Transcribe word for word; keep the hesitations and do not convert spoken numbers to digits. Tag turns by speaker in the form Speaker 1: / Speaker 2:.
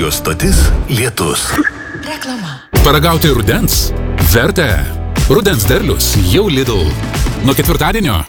Speaker 1: Radijo stotis Lietus.
Speaker 2: Reklama.
Speaker 3: Paragauti rudens? Verta. Rudens derlius jau Lidl. Nuo ketvirtadienio